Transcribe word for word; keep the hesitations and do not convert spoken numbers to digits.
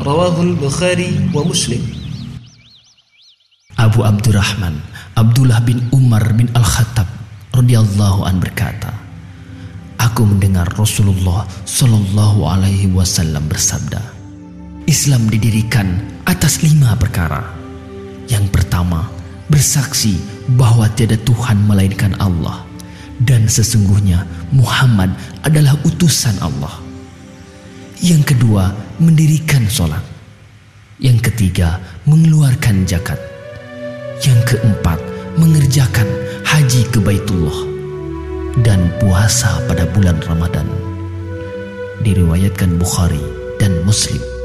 Rawahul Bukhari wa Muslim. Abu Abdurrahman Abdullah bin Umar bin Al-Khattab radhiyallahu an berkata, aku mendengar Rasulullah Shallallahu alaihi wasallam bersabda, Islam didirikan atas lima perkara. Yang pertama, bersaksi bahwa tiada Tuhan melainkan Allah, dan sesungguhnya Muhammad adalah utusan Allah. Yang kedua, mendirikan sholat. Yang ketiga, mengeluarkan zakat. Yang keempat, mengerjakan haji ke Baitullah dan puasa pada bulan Ramadan. Diriwayatkan Bukhari dan Muslim.